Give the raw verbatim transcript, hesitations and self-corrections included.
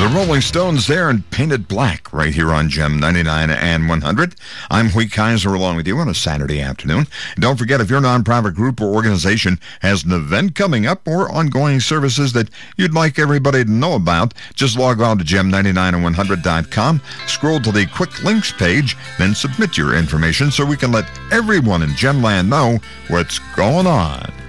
The Rolling Stones there in Painted Black right here on Gem ninety-nine and one hundred. I'm Hui Kaiser along with you on a Saturday afternoon. Don't forget, if your nonprofit group or organization has an event coming up or ongoing services that you'd like everybody to know about, just log on to gem ninety-nine and one hundred dot com, scroll to the quick links page, then submit your information so we can let everyone in Gemland know what's going on.